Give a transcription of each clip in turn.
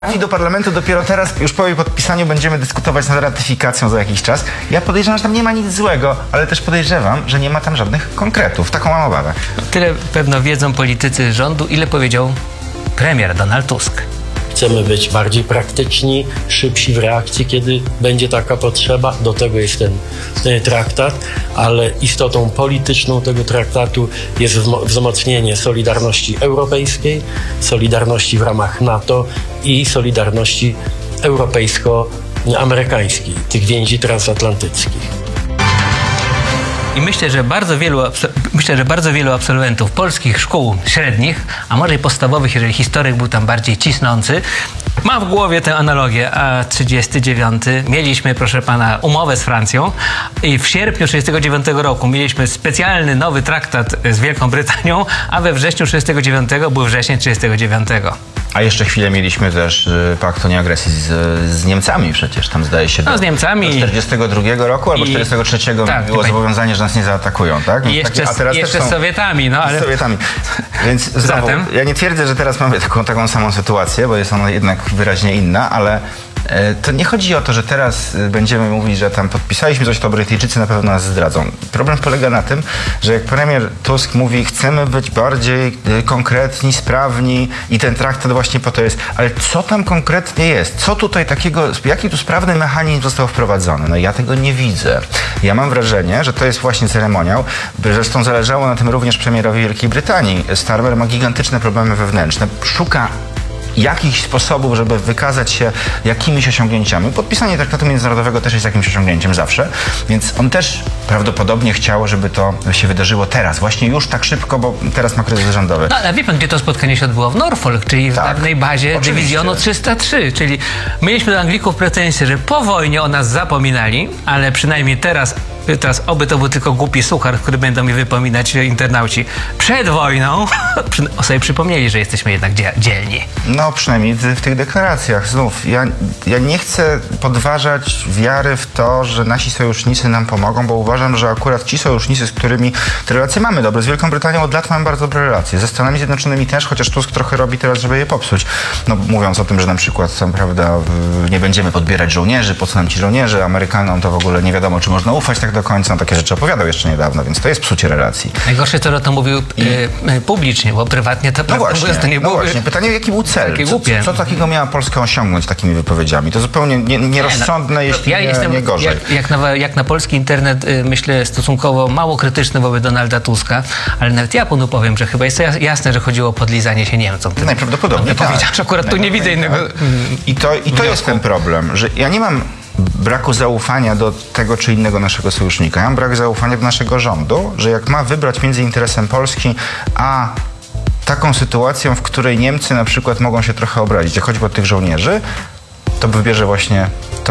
I do parlamentu dopiero teraz, już po jej podpisaniu, będziemy dyskutować nad ratyfikacją za jakiś czas. Ja podejrzewam, że tam nie ma nic złego, ale też podejrzewam, że nie ma tam żadnych konkretów. Taką mam obawę. Tyle pewno wiedzą politycy rządu, ile powiedział premier Donald Tusk. Chcemy być bardziej praktyczni, szybsi w reakcji, kiedy będzie taka potrzeba. Do tego jest ten traktat, ale istotą polityczną tego traktatu jest wzmocnienie solidarności europejskiej, solidarności w ramach NATO i solidarności europejsko-amerykańskiej, tych więzi transatlantyckich. I myślę, że bardzo wielu absolwentów polskich szkół średnich, a może i podstawowych, jeżeli historyk był tam bardziej cisnący, ma w głowie tę analogię. A 39 mieliśmy, proszę pana, umowę z Francją i w sierpniu 39 roku mieliśmy specjalny nowy traktat z Wielką Brytanią, a we wrześniu 39 był wrzesień 39. A jeszcze chwilę mieliśmy też pakt o nieagresji z Niemcami przecież. Tam zdaje się z Niemcami. Do 42 roku albo 43 tak, było zobowiązanie, że nas nie zaatakują, tak? I jeszcze z Sowietami. No, ale... Z Sowietami. Więc znowu, ja nie twierdzę, że teraz mamy taką samą sytuację, bo jest ona jednak wyraźnie inna, ale to nie chodzi o to, że teraz będziemy mówić, że tam podpisaliśmy coś, to Brytyjczycy na pewno nas zdradzą. Problem polega na tym, że jak premier Tusk mówi, chcemy być bardziej konkretni, sprawni i ten traktat właśnie po to jest. Ale co tam konkretnie jest? Co tutaj takiego, jaki tu sprawny mechanizm został wprowadzony? No ja tego nie widzę. Ja mam wrażenie, że to jest właśnie ceremoniał. Zresztą zależało na tym również premierowi Wielkiej Brytanii. Starmer ma gigantyczne problemy wewnętrzne. Szuka jakichś sposobów, żeby wykazać się jakimiś osiągnięciami. Podpisanie traktatu międzynarodowego też jest jakimś osiągnięciem zawsze, więc on też prawdopodobnie chciał, żeby to się wydarzyło teraz, właśnie już tak szybko, bo teraz ma kryzys rządowy. No, ale wie pan, gdzie to spotkanie się odbyło? W Norfolk, czyli w dawnej bazie dywizjonu 303, czyli mieliśmy do Anglików pretensje, że po wojnie o nas zapominali, ale przynajmniej teraz oby to był tylko głupi suchar, który będą mi wypominać internauci. Przed wojną sobie przypomnieli, że jesteśmy jednak dzielni. No przynajmniej w tych deklaracjach. Znów, ja nie chcę podważać wiary w to, że nasi sojusznicy nam pomogą, bo uważam, że akurat ci sojusznicy, z którymi te relacje mamy dobre, z Wielką Brytanią od lat mamy bardzo dobre relacje. Ze Stanami Zjednoczonymi też, chociaż Tusk trochę robi teraz, żeby je popsuć. No mówiąc o tym, że na przykład tam, prawda, nie będziemy podbierać żołnierzy, po co nam ci żołnierze, Amerykanom to w ogóle nie wiadomo, czy można ufać tak do końca. No, takie rzeczy opowiadał jeszcze niedawno, więc to jest psucie relacji. Najgorsze to, że to mówił publicznie, bo prywatnie to, to nie było. No właśnie, pytanie, jaki był cel? Co takiego miała Polska osiągnąć takimi wypowiedziami? To zupełnie nierozsądne, jeśli nie gorzej. Jak na polski internet, myślę, stosunkowo mało krytyczny wobec Donalda Tuska, ale nawet ja panu powiem, że chyba jest jasne, że chodziło o podlizanie się Niemcom. Najprawdopodobniej tak. Akurat tu nie widzę innego I to jest ten problem, że ja nie mam braku zaufania do tego czy innego naszego sojusznika. Ja mam brak zaufania do naszego rządu, że jak ma wybrać między interesem Polski a taką sytuacją, w której Niemcy na przykład mogą się trochę obrazić, jak choćby od tych żołnierzy, to wybierze właśnie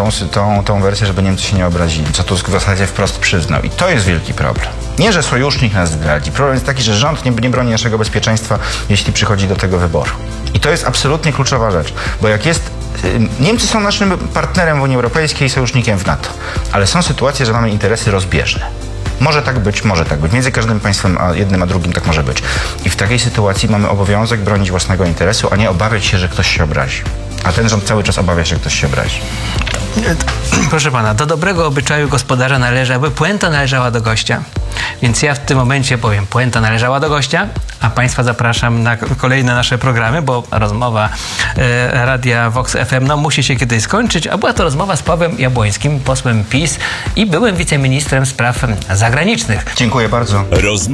tą wersję, żeby Niemcy się nie obrazili, co Tusk w zasadzie wprost przyznał. I to jest wielki problem. Nie, że sojusznik nas zdradzi. Problem jest taki, że rząd nie broni naszego bezpieczeństwa, jeśli przychodzi do tego wyboru. I to jest absolutnie kluczowa rzecz, bo jak jest Niemcy są naszym partnerem w Unii Europejskiej i sojusznikiem w NATO, ale są sytuacje, że mamy interesy rozbieżne. Może tak być. Między każdym państwem a jednym a drugim tak może być. I w takiej sytuacji mamy obowiązek bronić własnego interesu, a nie obawiać się, że ktoś się obrazi. A ten rząd cały czas obawia się, że ktoś się obrazi. Proszę pana, do dobrego obyczaju gospodarza należy, aby puenta należała do gościa. Więc ja w tym momencie powiem, puenta należała do gościa, a państwa zapraszam na kolejne nasze programy, bo rozmowa Radia Vox FM musi się kiedyś skończyć, a była to rozmowa z Pawłem Jabłońskim, posłem PiS i byłym wiceministrem spraw zagranicznych. Dziękuję bardzo.